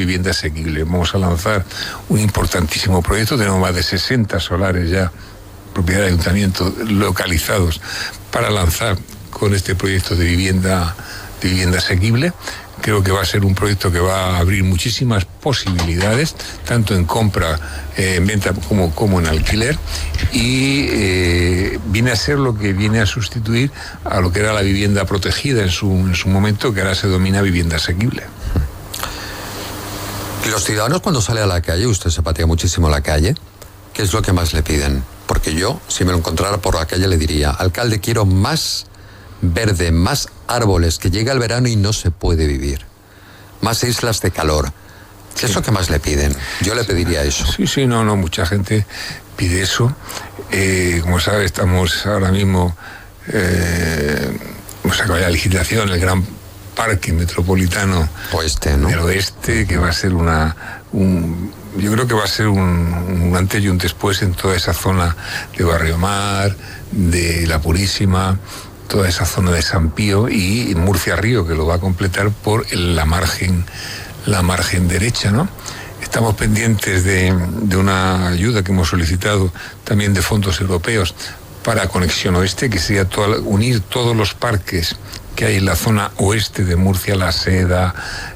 vivienda asequible. Vamos a lanzar un importantísimo proyecto, tenemos más de 60 solares ya, propiedad de ayuntamiento, localizados para lanzar con este proyecto de vivienda asequible. Creo que va a ser un proyecto que va a abrir muchísimas posibilidades, tanto en compra, en venta como en alquiler, y viene a ser lo que viene a sustituir a lo que era la vivienda protegida en su momento, que ahora se denomina vivienda asequible. Los ciudadanos, cuando sale a la calle, usted se patea muchísimo la calle, ¿qué es lo que más le piden? Porque yo, si me lo encontrara por la calle, le diría: alcalde, quiero más verde, más árboles, que llega el verano y no se puede vivir, más islas de calor. ¿Qué es lo que más le piden? Yo le pediría eso. Sí, no, mucha gente pide eso. Como sabe, estamos ahora mismo, hemos acabado la licitación, el gran parque metropolitano oeste, ¿no? Del oeste, que va a ser yo creo que va a ser un antes y un después en toda esa zona de Barrio Mar, de La Purísima, toda esa zona de San Pío, y Murcia Río, que lo va a completar por la margen derecha, ¿no? Estamos pendientes de una ayuda que hemos solicitado también de fondos europeos para Conexión Oeste, que sería unir todos los parques que hay en la zona oeste de Murcia, La Seda,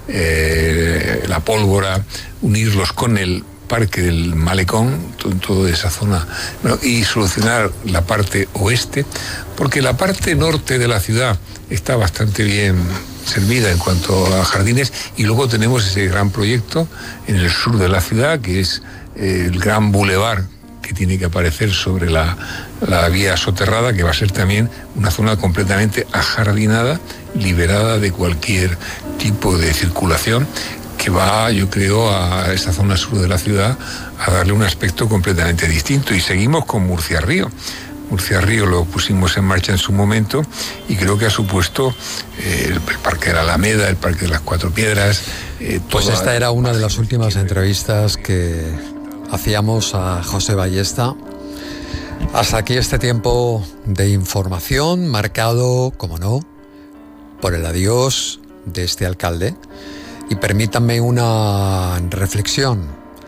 La Pólvora, unirlos con el Parque del Malecón, toda esa zona, ¿no? Y solucionar la parte oeste, porque la parte norte de la ciudad está bastante bien servida en cuanto a jardines, y luego tenemos ese gran proyecto en el sur de la ciudad, que es el gran bulevar que tiene que aparecer sobre la vía soterrada, que va a ser también una zona completamente ajardinada, liberada de cualquier tipo de circulación, que va, yo creo, a esa zona sur de la ciudad a darle un aspecto completamente distinto. Y seguimos con Murcia Río. Murcia Río lo pusimos en marcha en su momento y creo que ha supuesto el Parque de la Alameda, el Parque de las Cuatro Piedras. Pues esta era una de las últimas entrevistas que hacíamos a José Ballesta. Hasta aquí este tiempo de información marcado, como no, por el adiós de este alcalde. Y permítanme una reflexión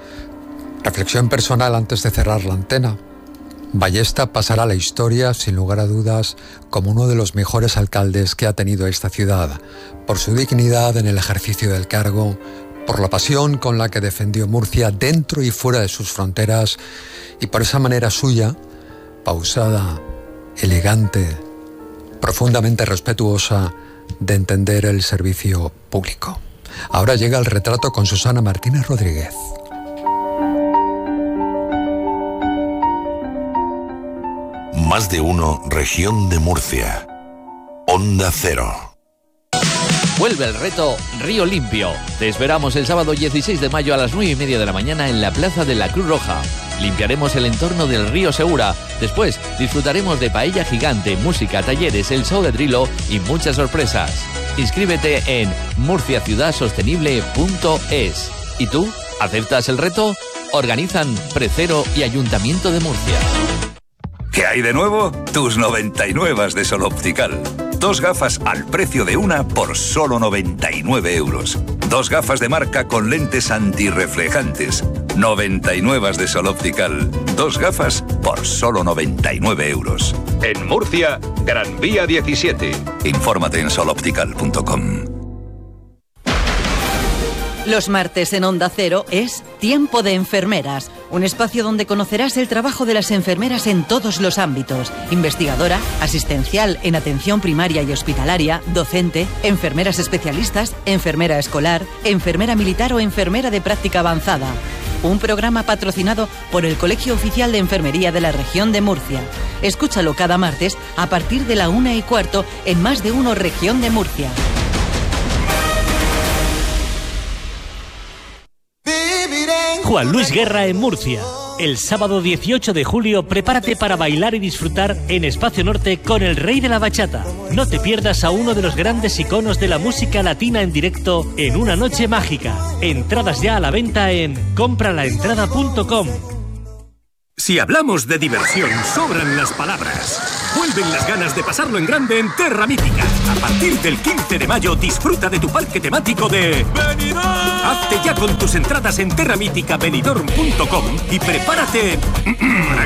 personal antes de cerrar la antena. Ballesta pasará a la historia, sin lugar a dudas, como uno de los mejores alcaldes que ha tenido esta ciudad, por su dignidad en el ejercicio del cargo, por la pasión con la que defendió Murcia dentro y fuera de sus fronteras, y por esa manera suya, pausada, elegante, profundamente respetuosa, de entender el servicio público. Ahora llega el retrato con Susana Martínez Rodríguez. Más de uno, región de Murcia. Onda Cero. Vuelve el reto Río Limpio. Te esperamos el sábado 16 de mayo a las 9:30 de la mañana en la Plaza de la Cruz Roja. Limpiaremos el entorno del río Segura. Después disfrutaremos de paella gigante, música, talleres, el show de Drilo y muchas sorpresas. Inscríbete en murciaciudadsostenible.es. ¿Y tú? ¿Aceptas el reto? Organizan Precero y Ayuntamiento de Murcia. ¿Qué hay de nuevo? Tus 99 de Sol Optical. 2 gafas al precio de una por solo 99 euros. 2 gafas de marca con lentes antirreflejantes. 99 de Sol Optical. 2 gafas por solo 99 euros. En Murcia, Gran Vía 17. Infórmate en soloptical.com. Los martes en Onda Cero es Tiempo de Enfermeras, un espacio donde conocerás el trabajo de las enfermeras en todos los ámbitos: investigadora, asistencial en atención primaria y hospitalaria, docente, enfermeras especialistas, enfermera escolar, enfermera militar o enfermera de práctica avanzada. Un programa patrocinado por el Colegio Oficial de Enfermería de la Región de Murcia. Escúchalo cada martes a partir de la 1:15 en Más de Uno Región de Murcia. Juan Luis Guerra en Murcia. El sábado 18 de julio prepárate para bailar y disfrutar en Espacio Norte con el Rey de la Bachata. No te pierdas a uno de los grandes iconos de la música latina en directo en una noche mágica. Entradas ya a la venta en compralaentrada.com. Si hablamos de diversión, sobran las palabras. Vuelven las ganas de pasarlo en grande en Terra Mítica. A partir del 15 de mayo disfruta de tu parque temático de Benidorm. Hazte ya con tus entradas en terramíticabenidorm.com y prepárate para